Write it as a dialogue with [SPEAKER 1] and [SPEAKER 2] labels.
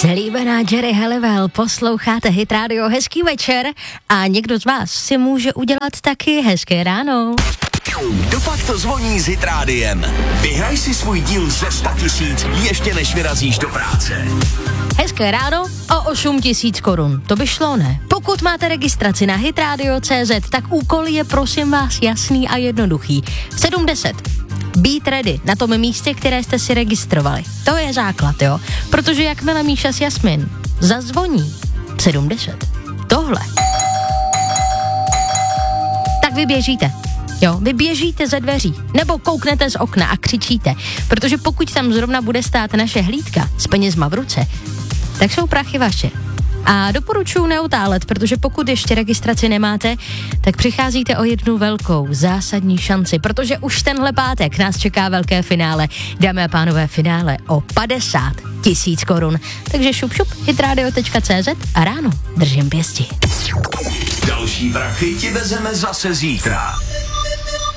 [SPEAKER 1] Slíbená Jerry Halliwell, posloucháte Hit Radio, hezký večer a někdo z vás si může udělat taky hezké ráno.
[SPEAKER 2] Dopak to zvoní s Hit Rádiem. Vyhraj si svůj díl ze 100 000 ještě než vyrazíš do práce.
[SPEAKER 1] Hezké ráno o 8 000 korun. To by šlo, ne? Pokud máte registraci na hitradio.cz, tak úkol je prosím vás jasný a jednoduchý. 7:10. Být ready na tom místě, které jste si registrovali. To je základ, jo? Protože jakmile Míša s Jasmin zazvoní 7:10. Tohle. Tak vy běžíte. Jo, vy běžíte ze dveří, nebo kouknete z okna a křičíte, protože pokud tam zrovna bude stát naše hlídka s penězma v ruce, tak jsou prachy vaše. A doporučuji neotálet, protože pokud ještě registraci nemáte, tak přicházíte o jednu velkou, zásadní šanci, protože už tenhle pátek nás čeká velké finále. Dámy a pánové, finále o 50 000 korun. Takže šup hitradio.cz a ráno držím pěsti.
[SPEAKER 2] Další prachy ti vezeme zase zítra.